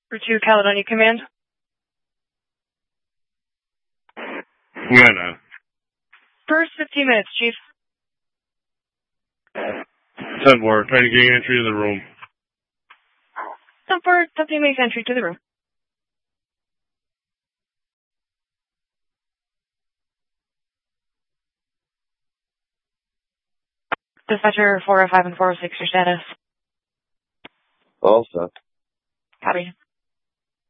For 2 Caledonia Command. Yeah, no. First 15 minutes, Chief. 10-4, trying to gain entry to the room. 10-4, Deputy makes entry to the room. Dispatcher 405 and 406, your status. All set. Copy.